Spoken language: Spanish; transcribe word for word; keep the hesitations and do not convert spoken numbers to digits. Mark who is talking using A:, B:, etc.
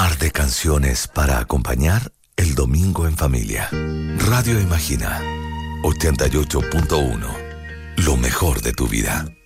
A: mar de canciones para acompañar el domingo en familia. Radio Imagina, ochenta y ocho punto uno. Lo mejor de tu vida.